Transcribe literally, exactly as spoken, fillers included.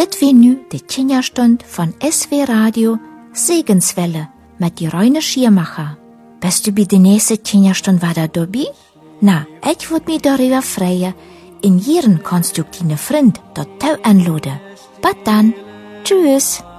Dit wie nu de Kinderstund von S W Radio Segenswelle mit die Reine Schiermacher. Bist du bei der nächsten Kinderstund wieder dabei? Na, ich würd mich darüber freuen, in ihren konstruktiven Freund dort anladen. Bis dann. Tschüss.